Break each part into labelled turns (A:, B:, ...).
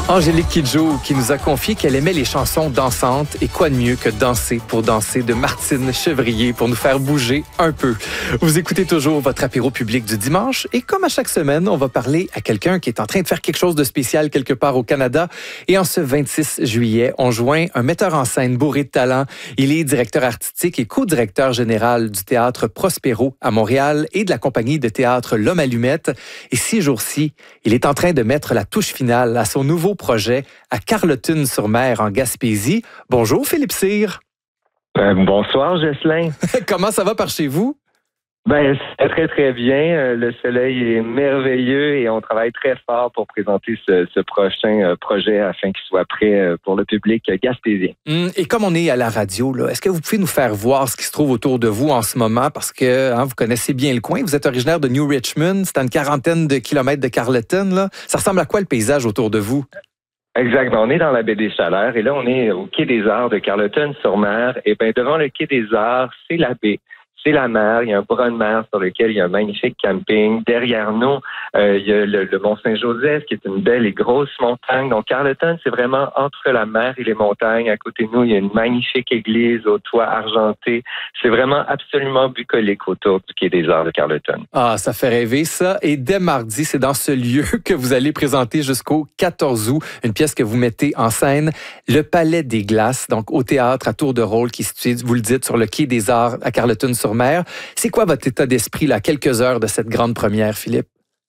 A: Angélique Kidjo qui nous a confié qu'elle aimait les chansons dansantes et quoi de mieux que Danser pour danser de Martine Chevrier pour nous faire bouger un peu. Vous écoutez toujours votre apéro public du dimanche et comme à chaque semaine, on va parler à quelqu'un qui est en train de faire quelque chose de spécial quelque part au Canada. Et en ce 26 juillet, on joint un metteur en scène bourré de talent. Il est directeur artistique et co-directeur général du théâtre Prospero à Montréal et de la compagnie de théâtre L'Homme Allumette. Et ces jours-ci, il est en train de mettre la touche finale à son nouveau projet à Carleton-sur-Mer en Gaspésie. Bonjour Philippe Cyr.
B: Bonsoir Ghislain.
A: Comment ça va par chez vous?
B: C'est très très bien. Le soleil est merveilleux et on travaille très fort pour présenter ce prochain projet afin qu'il soit prêt pour le public gaspésien.
A: Et comme on est à la radio, là, est-ce que vous pouvez nous faire voir ce qui se trouve autour de vous en ce moment? Parce que vous connaissez bien le coin. Vous êtes originaire de New Richmond. C'est à une quarantaine de kilomètres de Carleton. Là. Ça ressemble à quoi le paysage autour de vous?
B: Exactement. On est dans la baie des Chaleurs et là, on est au quai des Arts de Carleton-sur-Mer. Et devant le quai des Arts, c'est la baie. C'est la mer, il y a un bras de mer sur lequel il y a un magnifique camping. Derrière nous, il y a le Mont-Saint-Joseph qui est une belle et grosse montagne. Donc Carleton, c'est vraiment entre la mer et les montagnes. À côté de nous, il y a une magnifique église au toit argenté. C'est vraiment absolument bucolique autour du quai des Arts de Carleton.
A: Ah, ça fait rêver ça. Et dès mardi, c'est dans ce lieu que vous allez présenter jusqu'au 14 août une pièce que vous mettez en scène, Le Palais des Glaces, donc au théâtre à tour de rôle qui se situe, vous le dites, sur le quai des Arts à Carleton-sur-Mer. C'est quoi votre état d'esprit là, à quelques heures de cette grande première, Philippe?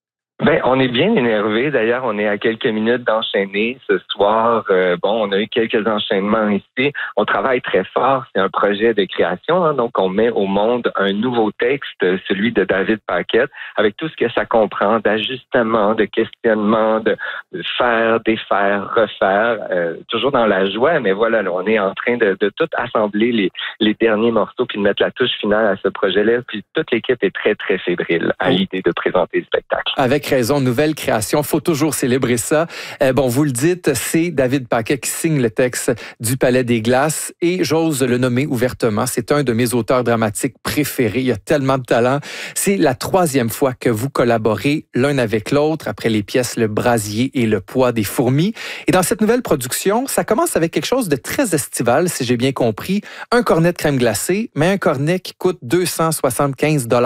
B: On est bien énervé. D'ailleurs, on est à quelques minutes d'enchaîner ce soir. On a eu quelques enchaînements ici. On travaille très fort. C'est un projet de création. Donc, on met au monde un nouveau texte, celui de David Paquette, avec tout ce que ça comprend d'ajustement, de questionnement, de faire, défaire, refaire, toujours dans la joie. Mais voilà, là, on est en train de tout assembler les derniers morceaux puis de mettre la touche finale à ce projet-là. Puis toute l'équipe est très, très fébrile à l'idée de présenter le spectacle.
A: Avec raison, nouvelle création, faut toujours célébrer ça. Vous le dites, c'est David Paquet qui signe le texte du Palais des Glaces et j'ose le nommer ouvertement, c'est un de mes auteurs dramatiques préférés. Il y a tellement de talent. C'est la 3e fois que vous collaborez l'un avec l'autre après les pièces Le Brasier et Le Poids des fourmis. Et dans cette nouvelle production, ça commence avec quelque chose de très estival, si j'ai bien compris. Un cornet de crème glacée, mais un cornet qui coûte 275 $.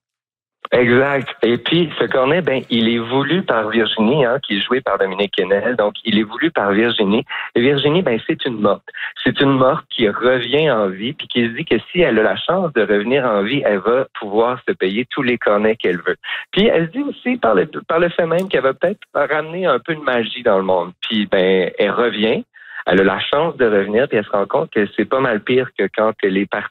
B: Exact. Et puis, ce cornet, il est voulu par Virginie, qui est jouée par Dominique Kennel. Donc, il est voulu par Virginie. Et Virginie, c'est une morte. C'est une morte qui revient en vie, puis qui se dit que si elle a la chance de revenir en vie, elle va pouvoir se payer tous les cornets qu'elle veut. Puis, elle se dit aussi par le fait même qu'elle va peut-être ramener un peu de magie dans le monde. Puis, elle revient. Elle a la chance de revenir, puis elle se rend compte que c'est pas mal pire que quand elle est partie